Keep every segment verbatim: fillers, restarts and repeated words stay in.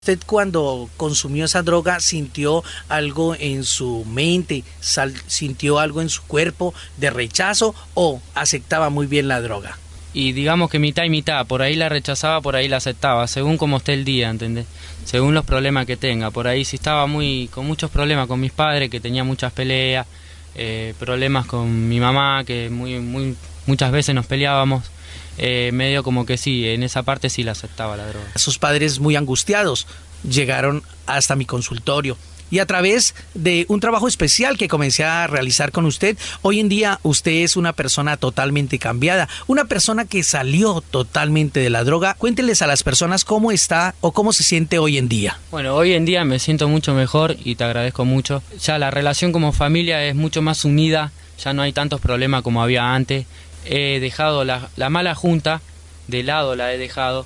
¿Usted cuando consumió esa droga sintió algo en su mente, sal- sintió algo en su cuerpo de rechazo o aceptaba muy bien la droga? Y digamos que mitad y mitad, por ahí la rechazaba, por ahí la aceptaba, según como esté el día, ¿entendés? Según los problemas que tenga. Por ahí si estaba muy con muchos problemas con mis padres, que tenía muchas peleas, eh, problemas con mi mamá, que muy muy muchas veces nos peleábamos, eh, medio como que sí, en esa parte sí la aceptaba la droga. Sus padres muy angustiados llegaron hasta mi consultorio y a través de un trabajo especial que comencé a realizar con usted, hoy en día usted es una persona totalmente cambiada, una persona que salió totalmente de la droga. Cuénteles a las personas cómo está o cómo se siente hoy en día. Bueno, hoy en día me siento mucho mejor y te agradezco mucho. Ya la relación como familia es mucho más unida, ya no hay tantos problemas como había antes. He dejado la, la mala junta, de lado la he dejado,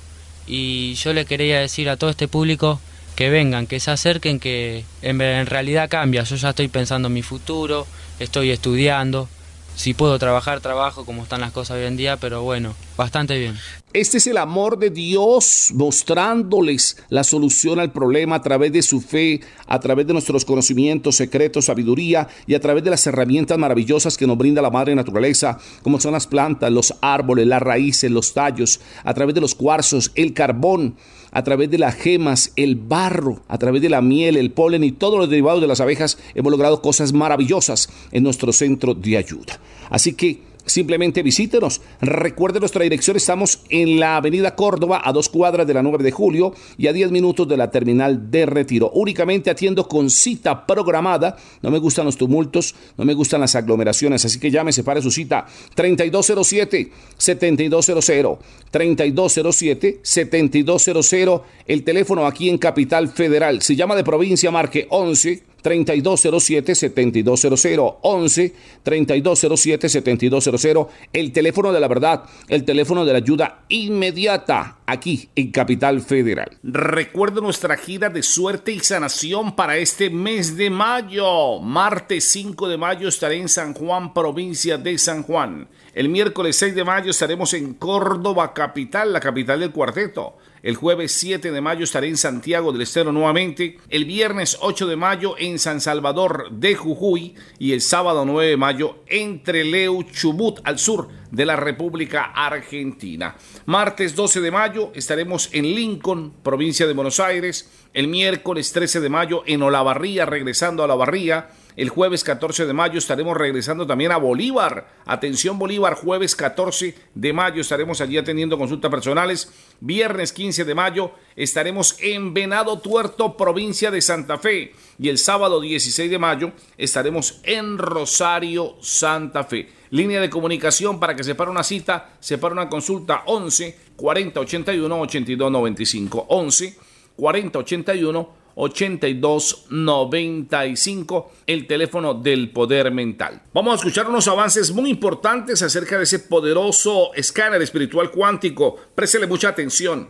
y yo le quería decir a todo este público que vengan, que se acerquen, que en, en realidad cambia. Yo ya estoy pensando en mi futuro, estoy estudiando, si puedo trabajar, trabajo, como están las cosas hoy en día, pero bueno, bastante bien. Este es el amor de Dios mostrándoles la solución al problema a través de su fe, a través de nuestros conocimientos, secretos, sabiduría y a través de las herramientas maravillosas que nos brinda la madre naturaleza, como son las plantas, los árboles, las raíces, los tallos, a través de los cuarzos, el carbón, a través de las gemas, el barro, a través de la miel, el polen y todos los derivados de las abejas. Hemos logrado cosas maravillosas en nuestro centro de ayuda. Así que simplemente visítenos. Recuerde nuestra dirección. Estamos en la avenida Córdoba, a dos cuadras de la nueve de julio y a diez minutos de la terminal de Retiro. Únicamente atiendo con cita programada. No me gustan los tumultos, no me gustan las aglomeraciones, así que llame, separe su cita. treinta y dos cero siete, setenta y dos cero cero, treinta y dos cero siete, setenta y dos cero cero. El teléfono aquí en Capital Federal. Si llama de provincia, marque once, treinta y dos cero siete, setenta y dos cero cero, once, treinta y dos cero siete, setenta y dos cero cero, el teléfono de la verdad, el teléfono de la ayuda inmediata, aquí en Capital Federal. Recuerda nuestra gira de suerte y sanación para este mes de mayo. Martes cinco de mayo estaré en San Juan, provincia de San Juan. El miércoles seis de mayo estaremos en Córdoba, capital, la capital del cuarteto. El jueves siete de mayo estaré en Santiago del Estero nuevamente. El viernes ocho de mayo en San Salvador de Jujuy. Y el sábado nueve de mayo en Trelew, Chubut, al sur de la República Argentina. Martes doce de mayo estaremos en Lincoln, provincia de Buenos Aires. El miércoles trece de mayo en Olavarría, regresando a Olavarría. El jueves catorce de mayo estaremos regresando también a Bolívar. Atención Bolívar, jueves catorce de mayo estaremos allí atendiendo consultas personales. Viernes quince de mayo estaremos en Venado Tuerto, provincia de Santa Fe. Y el sábado dieciséis de mayo estaremos en Rosario, Santa Fe. Línea de comunicación para que separe una cita, separe una consulta, once, cuarenta, ochenta y uno, ochenta y dos noventa y cinco. once, cuarenta, ochenta y uno, ochenta y dos noventa y cinco, el teléfono del poder mental. Vamos a escuchar unos avances muy importantes acerca de ese poderoso escáner espiritual cuántico. Préstele mucha atención.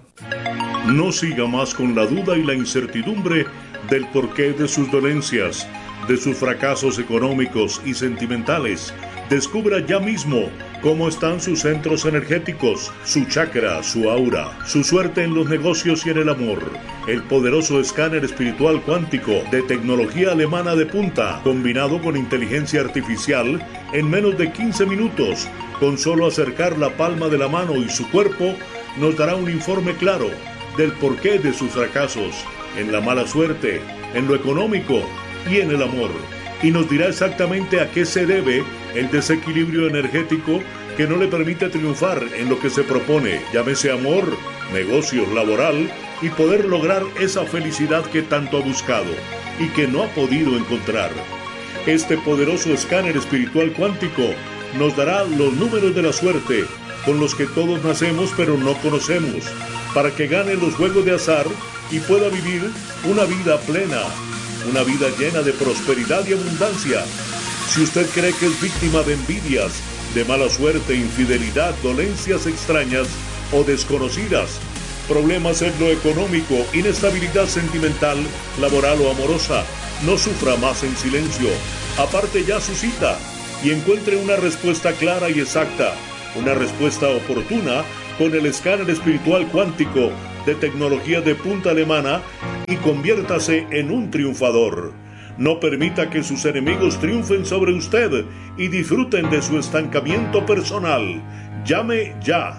No siga más con la duda y la incertidumbre del porqué de sus dolencias, de sus fracasos económicos y sentimentales. Descubra ya mismo cómo están sus centros energéticos, su chakra, su aura, su suerte en los negocios y en el amor. El poderoso escáner espiritual cuántico de tecnología alemana de punta, combinado con inteligencia artificial, en menos de quince minutos, con solo acercar la palma de la mano y su cuerpo, nos dará un informe claro del porqué de sus fracasos, en la mala suerte, en lo económico y en el amor. Y nos dirá exactamente a qué se debe el desequilibrio energético que no le permite triunfar en lo que se propone, llámese amor, negocios, laboral, y poder lograr esa felicidad que tanto ha buscado y que no ha podido encontrar. Este poderoso escáner espiritual cuántico nos dará los números de la suerte con los que todos nacemos pero no conocemos, para que gane los juegos de azar y pueda vivir una vida plena, una vida llena de prosperidad y abundancia. Si usted cree que es víctima de envidias, de mala suerte, infidelidad, dolencias extrañas o desconocidas, problemas en lo económico, inestabilidad sentimental, laboral o amorosa, no sufra más en silencio. Aparte ya su cita y encuentre una respuesta clara y exacta, una respuesta oportuna con el escáner espiritual cuántico de tecnología de punta alemana y conviértase en un triunfador. No permita que sus enemigos triunfen sobre usted y disfruten de su estancamiento personal. Llame ya.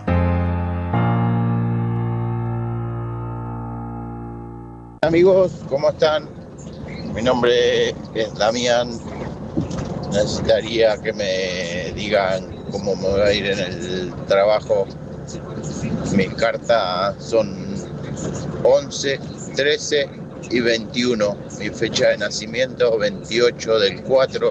Amigos, ¿cómo están? Mi nombre es Damián. Necesitaría que me digan cómo me va a ir en el trabajo. Mis cartas son once, trece y veintiuno. Mi fecha de nacimiento, veintiocho del cuatro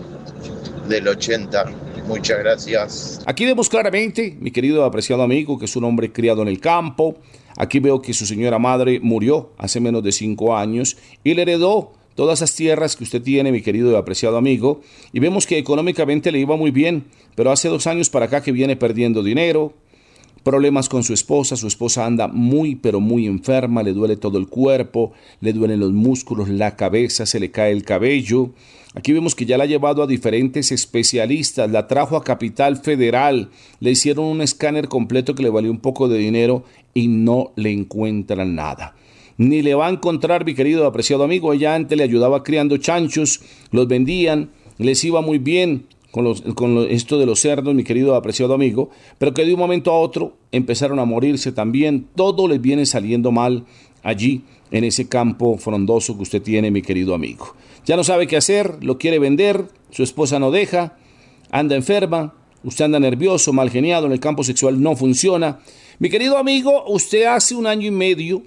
del ochenta. Muchas gracias. Aquí vemos claramente, mi querido apreciado amigo, que es un hombre criado en el campo. Aquí veo que su señora madre murió hace menos de cinco años y le heredó todas esas tierras que usted tiene, mi querido y apreciado amigo. Y vemos que económicamente le iba muy bien, pero hace dos años para acá que viene perdiendo dinero, problemas con su esposa. Su esposa anda muy, pero muy enferma, le duele todo el cuerpo, le duelen los músculos, la cabeza, se le cae el cabello. Aquí vemos que ya la ha llevado a diferentes especialistas, la trajo a Capital Federal, le hicieron un escáner completo que le valió un poco de dinero y no le encuentran nada. Ni le va a encontrar, mi querido apreciado amigo. Ella antes le ayudaba criando chanchos, los vendían, les iba muy bien con, los, con lo, esto de los cerdos, mi querido apreciado amigo, pero que de un momento a otro empezaron a morirse también. Todo les viene saliendo mal allí en ese campo frondoso que usted tiene, mi querido amigo. Ya no sabe qué hacer, lo quiere vender, su esposa no deja, anda enferma, usted anda nervioso, mal geniado, en el campo sexual no funciona. Mi querido amigo, usted hace un año y medio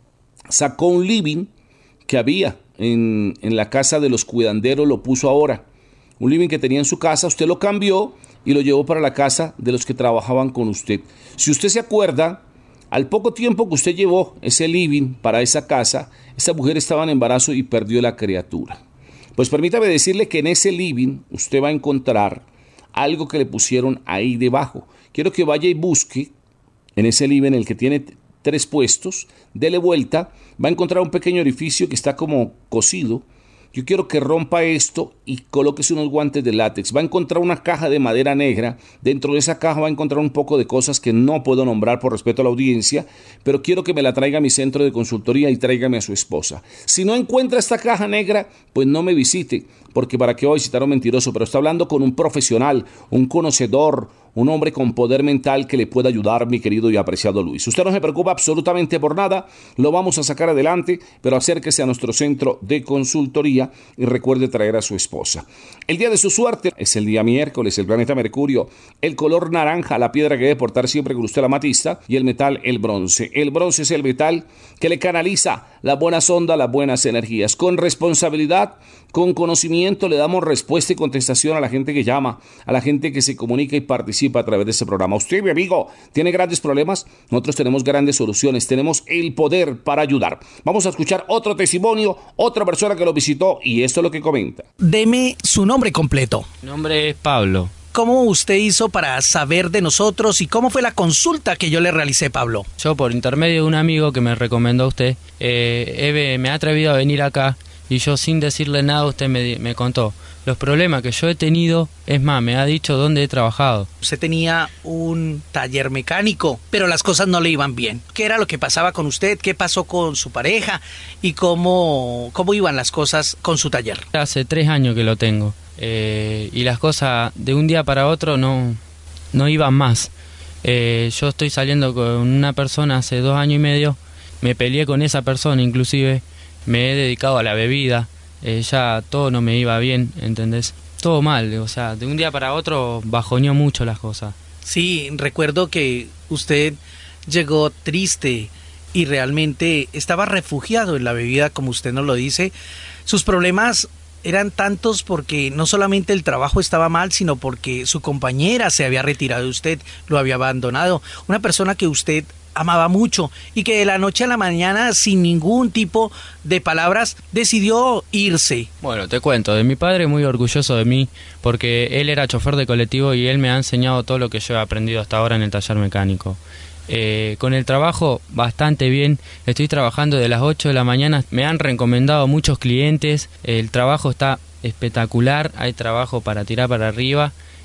sacó un living que había en, en la casa de los cuidanderos, lo puso ahora. Un living que tenía en su casa, usted lo cambió y lo llevó para la casa de los que trabajaban con usted. Si usted se acuerda, al poco tiempo que usted llevó ese living para esa casa, esa mujer estaba en embarazo y perdió la criatura. Pues permítame decirle que en ese living usted va a encontrar algo que le pusieron ahí debajo. Quiero que vaya y busque en ese living en el que tiene tres puestos, dele vuelta, va a encontrar un pequeño orificio que está como cosido. Yo quiero que rompa esto y colóquese unos guantes de látex. Va a encontrar una caja de madera negra. Dentro de esa caja va a encontrar un poco de cosas que no puedo nombrar por respeto a la audiencia, pero quiero que me la traiga a mi centro de consultoría y tráigame a su esposa. Si no encuentra esta caja negra, pues no me visite, porque para qué voy a visitar a un mentiroso, pero está hablando con un profesional, un conocedor, un hombre con poder mental que le pueda ayudar, mi querido y apreciado Luis. Usted no se preocupa absolutamente por nada, lo vamos a sacar adelante, pero acérquese a nuestro centro de consultoría y recuerde traer a su esposa. El día de su suerte es el día miércoles, el planeta Mercurio, el color naranja, la piedra que debe portar siempre con usted la amatista, y el metal, el bronce. El bronce es el metal que le canaliza las buenas ondas, las buenas energías. Con responsabilidad, con conocimiento, le damos respuesta y contestación a la gente que llama, a la gente que se comunica y participa a través de este programa. Usted, mi amigo, tiene grandes problemas, nosotros tenemos grandes soluciones, tenemos el poder para ayudar. Vamos a escuchar otro testimonio, otra persona que lo visitó, y esto es lo que comenta. Deme su nombre completo. Mi nombre es Pablo. ¿Cómo usted hizo para saber de nosotros y cómo fue la consulta que yo le realicé, Pablo? Yo, por intermedio de un amigo que me recomendó a usted, eh, Eve, me ha atrevido a venir acá y yo, sin decirle nada, usted me, me contó los problemas que yo he tenido. Es más, me ha dicho dónde he trabajado. Usted tenía un taller mecánico, pero las cosas no le iban bien. ¿Qué era lo que pasaba con usted? ¿Qué pasó con su pareja? ¿Y cómo, cómo iban las cosas con su taller? Hace tres años que lo tengo. Eh, y las cosas de un día para otro no, no iban más. Eh, yo estoy saliendo con una persona hace dos años y medio, me peleé con esa persona, inclusive me he dedicado a la bebida, eh, ya todo no me iba bien, ¿entendés? Todo mal, o sea, de un día para otro bajoneó mucho las cosas. Sí, recuerdo que usted llegó triste y realmente estaba refugiado en la bebida, como usted nos lo dice. Sus problemas eran tantos porque no solamente el trabajo estaba mal, sino porque su compañera se había retirado de usted, lo había abandonado. Una persona que usted amaba mucho y que de la noche a la mañana, sin ningún tipo de palabras, decidió irse. Bueno, te cuento, de mi padre muy orgulloso de mí, porque él era chofer de colectivo y él me ha enseñado todo lo que yo he aprendido hasta ahora en el taller mecánico. Eh, con el trabajo bastante bien, estoy trabajando de las ocho de la mañana, me han recomendado muchos clientes, el trabajo está espectacular, hay trabajo para tirar para arriba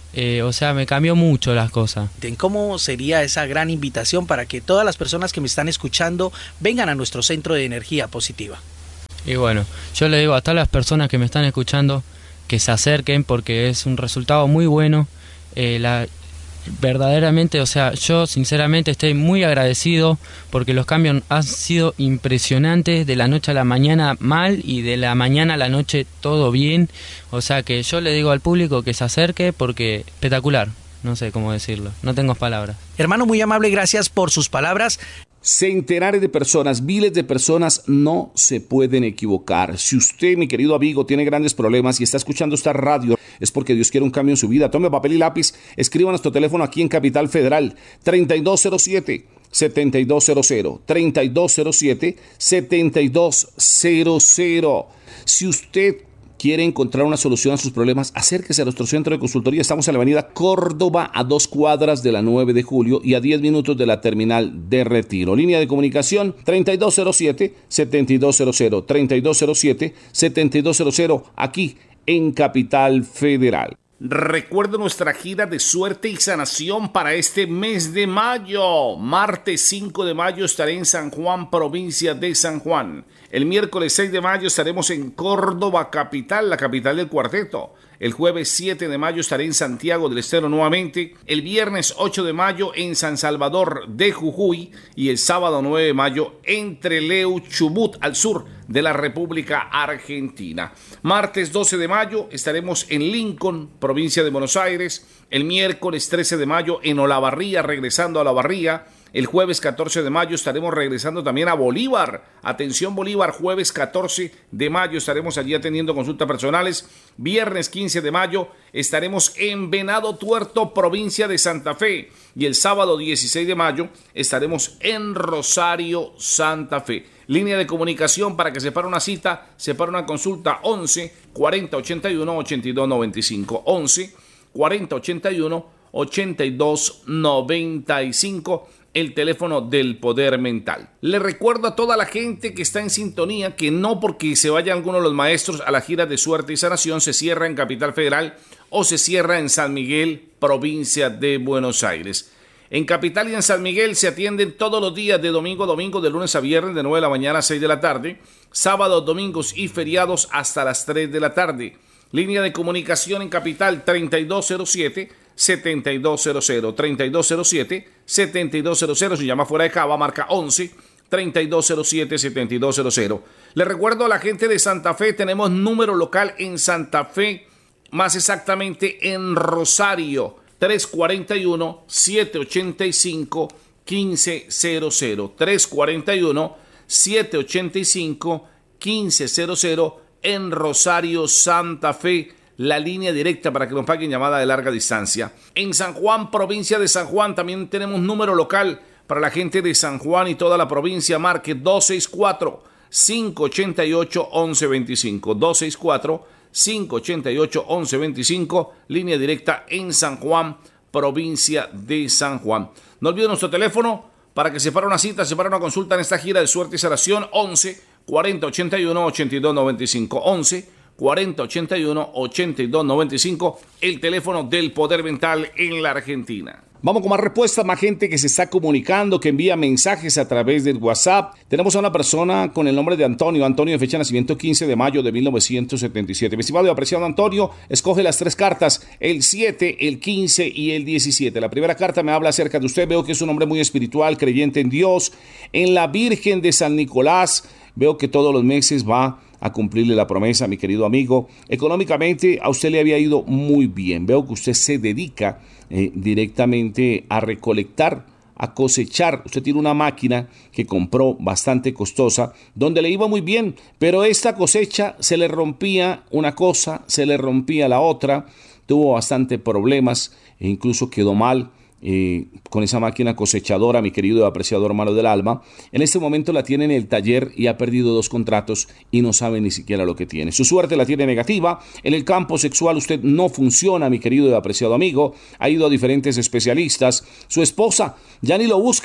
Eh, o sea, me cambió mucho las cosas. ¿Cómo sería esa gran invitación para que todas las personas que me están escuchando vengan a nuestro centro de energía positiva? Y bueno, yo le digo a todas las personas que me están escuchando que se acerquen porque es un resultado muy bueno. Eh, la, verdaderamente, o sea, yo sinceramente estoy muy agradecido porque los cambios han sido impresionantes, de la noche a la mañana mal y de la mañana a la noche todo bien. O sea que yo le digo al público que se acerque porque espectacular, no sé cómo decirlo, no tengo palabras. Hermano, muy amable, gracias por sus palabras. Centenares de personas, miles de personas no se pueden equivocar. Si usted, mi querido amigo, tiene grandes problemas y está escuchando esta radio, es porque Dios quiere un cambio en su vida. Tome papel y lápiz, escriba nuestro teléfono aquí en Capital Federal, treinta y dos cero siete, setenta y dos cero cero, treinta y dos cero siete, setenta y dos cero cero. Si usted quiere encontrar una solución a sus problemas, acérquese a nuestro centro de consultoría. Estamos en la avenida Córdoba, a dos cuadras de la nueve de julio y a diez minutos de la terminal de Retiro. Línea de comunicación treinta y dos cero siete, setenta y dos cero cero, treinta y dos cero siete, setenta y dos cero cero, aquí en Capital Federal. Recuerda nuestra gira de suerte y sanación para este mes de mayo. Martes cinco de mayo estaré en San Juan, provincia de San Juan. El miércoles seis de mayo estaremos en Córdoba, capital, la capital del cuarteto. El jueves siete de mayo estaré en Santiago del Estero nuevamente. El viernes ocho de mayo en San Salvador de Jujuy. Y el sábado nueve de mayo en Trelew, Chubut, al sur de la República Argentina. Martes doce de mayo estaremos en Lincoln, provincia de Buenos Aires. El miércoles trece de mayo en Olavarría, regresando a Olavarría. El jueves catorce de mayo estaremos regresando también a Bolívar. Atención Bolívar, jueves catorce de mayo estaremos allí atendiendo consultas personales. Viernes quince de mayo estaremos en Venado Tuerto, provincia de Santa Fe. Y el sábado dieciséis de mayo estaremos en Rosario, Santa Fe. Línea de comunicación para que separe una cita, separe una consulta, once, cuarenta, ochenta y uno, ochenta y dos, noventa y cinco. once, cuarenta, ochenta y uno, ochenta y dos, noventa y cinco. El teléfono del poder mental. Le recuerdo a toda la gente que está en sintonía que no porque se vaya alguno de los maestros a la gira de suerte y sanación se cierra en Capital Federal o se cierra en San Miguel, provincia de Buenos Aires. En Capital y en San Miguel se atienden todos los días de domingo a domingo, de lunes a viernes, de nueve de la mañana a seis de la tarde, sábados, domingos y feriados hasta las tres de la tarde. Línea de comunicación en Capital treinta y dos cero siete, setenta y dos cero cero, treinta y dos cero siete, setenta y dos cero cero. Si llama fuera de Cava, marca once, treinta y dos cero siete, setenta y dos cero cero. Le recuerdo a la gente de Santa Fe, tenemos número local en Santa Fe, más exactamente en Rosario, tres cuarenta y uno, siete ochenta y cinco, quince cero cero, tres cuarenta y uno, siete ochenta y cinco, quince cero cero, en Rosario, Santa Fe. La línea directa para que nos paguen llamada de larga distancia. En San Juan, provincia de San Juan, también tenemos número local para la gente de San Juan y toda la provincia. Marque dos seis cuatro, cinco ocho ocho, once veinticinco. dos seis cuatro, cinco ocho ocho, once veinticinco. Línea directa en San Juan, provincia de San Juan. No olviden nuestro teléfono para que separe una cita, separe una consulta en esta gira de suerte y sanación. once, cuarenta, ochenta y uno, ochenta y dos, noventa y cinco. once, cuarenta, ochenta y uno, ochenta y dos, noventa y cinco, el teléfono del poder mental en la Argentina. Vamos con más respuestas, más gente que se está comunicando, que envía mensajes a través del WhatsApp. Tenemos a una persona con el nombre de Antonio, Antonio de fecha de nacimiento quince de mayo de mil novecientos setenta y siete. Mi estimado y apreciado Antonio, escoge las tres cartas, el siete, el quince y el diecisiete. La primera carta me habla acerca de usted, veo que es un hombre muy espiritual, creyente en Dios, en la Virgen de San Nicolás. Veo que todos los meses va a cumplirle la promesa, mi querido amigo. Económicamente a usted le había ido muy bien. Veo que usted se dedica eh, directamente a recolectar, a cosechar. Usted tiene una máquina que compró bastante costosa, donde le iba muy bien, pero esta cosecha se le rompía una cosa, se le rompía la otra, tuvo bastante problemas e incluso quedó mal. Eh, con esa máquina cosechadora, mi querido y apreciado hermano del alma. En este momento la tiene en el taller y ha perdido dos contratos y no sabe ni siquiera lo que tiene. Su suerte la tiene negativa. En el campo sexual usted no funciona, mi querido y apreciado amigo. Ha ido a diferentes especialistas. Su esposa ya ni lo busca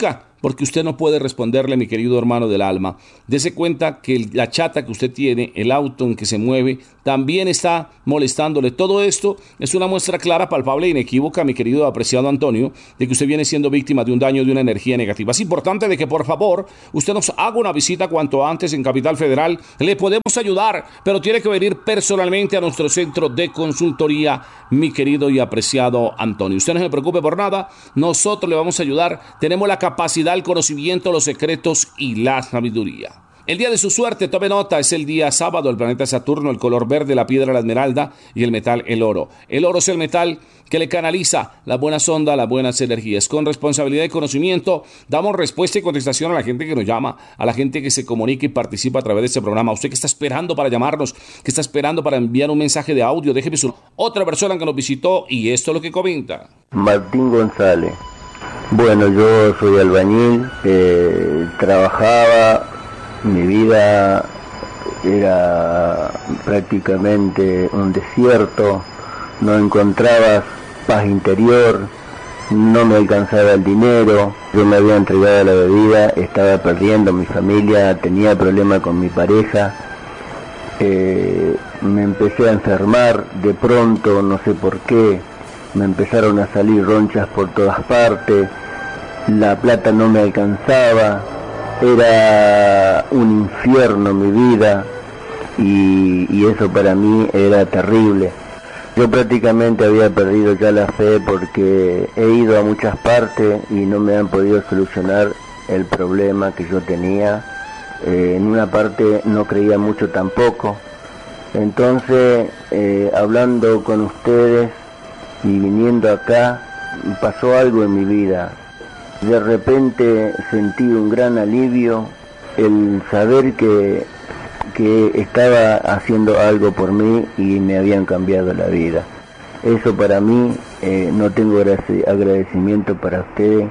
porque usted no puede responderle, mi querido hermano del alma. Dese cuenta que la chata que usted tiene, el auto en que se mueve, también está molestándole. Todo esto es una muestra clara, palpable e inequívoca, mi querido apreciado Antonio, de que usted viene siendo víctima de un daño de una energía negativa. Es importante de que por favor usted nos haga una visita cuanto antes en Capital Federal. Le podemos ayudar, pero tiene que venir personalmente a nuestro centro de consultoría, mi querido y apreciado Antonio. Usted no se preocupe por nada, nosotros le vamos a ayudar. Tenemos la capacidad, el conocimiento, los secretos y la sabiduría. El día de su suerte, tome nota, es el día sábado. El planeta Saturno, el color verde, la piedra, la esmeralda y el metal, el oro. El oro es el metal que le canaliza la buena sonda, las buenas energías. Con responsabilidad y conocimiento damos respuesta y contestación a la gente que nos llama, a la gente que se comunica y participa a través de este programa. Usted que está esperando para llamarnos, que está esperando para enviar un mensaje de audio, déjeme su otra persona que nos visitó y esto es lo que comenta. Martín González. Bueno, yo soy albañil, eh, trabajaba, mi vida era prácticamente un desierto, no encontraba paz interior, no me alcanzaba el dinero, yo me había entregado a la bebida, estaba perdiendo mi familia, tenía problemas con mi pareja, eh, me empecé a enfermar de pronto, no sé por qué, me empezaron a salir ronchas por todas partes, la plata no me alcanzaba, era un infierno mi vida y, y eso para mí era terrible. Yo prácticamente había perdido ya la fe porque he ido a muchas partes y no me han podido solucionar el problema que yo tenía. Eh, en una parte no creía mucho tampoco. Entonces, eh, hablando con ustedes y viniendo acá, pasó algo en mi vida. De repente sentí un gran alivio, el saber que, que estaba haciendo algo por mí y me habían cambiado la vida. Eso para mí, eh, no tengo agradecimiento para ustedes.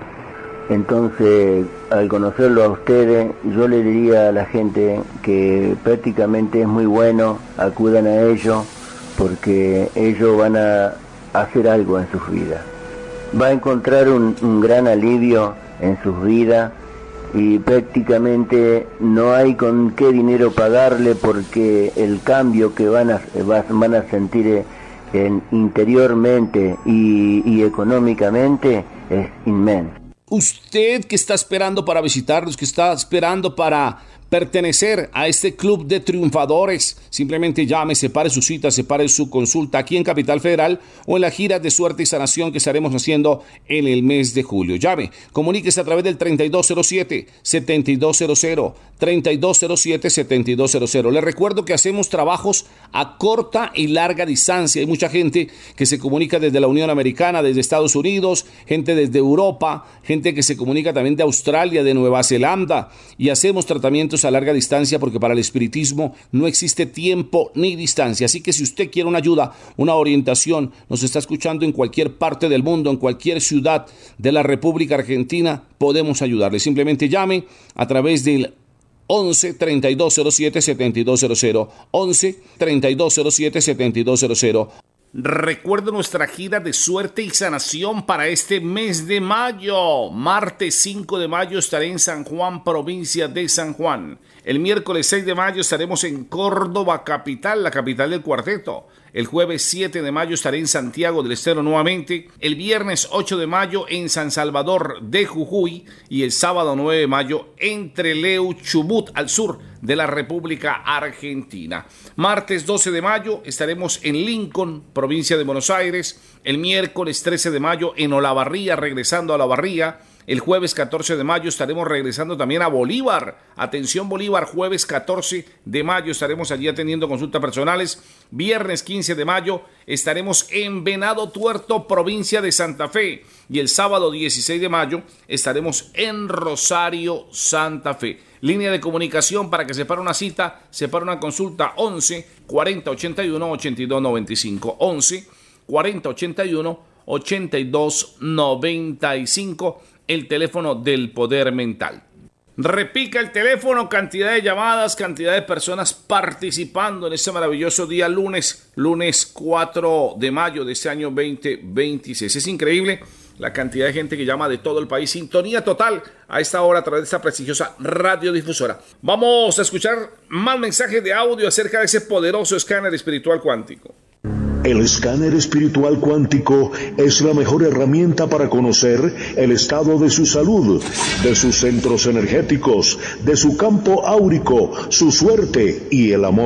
Entonces, al conocerlo a ustedes, yo le diría a la gente que prácticamente es muy bueno, acudan a ellos, porque ellos van a hacer algo en sus vidas. Va a encontrar un, un gran alivio en sus vidas y prácticamente no hay con qué dinero pagarle porque el cambio que van a, van a sentir en, interiormente y, y económicamente es inmenso. Usted que está esperando para visitarnos, que está esperando para pertenecer a este club de triunfadores, simplemente llame, separe su cita, separe su consulta aquí en Capital Federal o en la gira de suerte y sanación que estaremos haciendo en el mes de julio. Llame, comuníquese a través del treinta y dos cero siete, setenta y dos cero cero, treinta y dos cero siete, setenta y dos cero cero. Les recuerdo que hacemos trabajos a corta y larga distancia. Hay mucha gente que se comunica desde la Unión Americana, desde Estados Unidos, gente desde Europa, gente que se comunica también de Australia, de Nueva Zelanda, y hacemos tratamientos a larga distancia porque para el espiritismo no existe tiempo ni distancia. Así que si usted quiere una ayuda, una orientación, nos está escuchando en cualquier parte del mundo, en cualquier ciudad de la República Argentina, podemos ayudarle. Simplemente llame a través del once, treinta y dos cero siete, setenta y dos cero cero, once, treinta y dos cero siete, setenta y dos cero cero. Recuerda nuestra gira de suerte y sanación para este mes de mayo. Martes cinco de mayo estaré en San Juan, provincia de San Juan. El miércoles seis de mayo estaremos en Córdoba, capital, la capital del cuarteto. El jueves siete de mayo estaré en Santiago del Estero nuevamente. El viernes ocho de mayo en San Salvador de Jujuy. Y el sábado nueve de mayo en Trelew, Chubut, al sur de la República Argentina. Martes doce de mayo estaremos en Lincoln, provincia de Buenos Aires. El miércoles trece de mayo en Olavarría, regresando a Olavarría. El jueves catorce de mayo estaremos regresando también a Bolívar. Atención Bolívar, jueves catorce de mayo estaremos allí atendiendo consultas personales. Viernes quince de mayo estaremos en Venado Tuerto, provincia de Santa Fe. Y el sábado dieciséis de mayo estaremos en Rosario, Santa Fe. Línea de comunicación para que separe una cita, separe una consulta, once, cuarenta, ochenta y uno, ochenta y dos, noventa y cinco. once, cuarenta, ochenta y uno, ochenta y dos, noventa y cinco. El teléfono del poder mental. Repica el teléfono, cantidad de llamadas, cantidad de personas participando en este maravilloso día lunes, lunes cuatro de mayo de este año veinte veintiséis. Es increíble la cantidad de gente que llama de todo el país. Sintonía total a esta hora a través de esta prestigiosa radiodifusora. Vamos a escuchar más mensajes de audio acerca de ese poderoso escáner espiritual cuántico. El escáner espiritual cuántico es la mejor herramienta para conocer el estado de su salud, de sus centros energéticos, de su campo áurico, su suerte y el amor.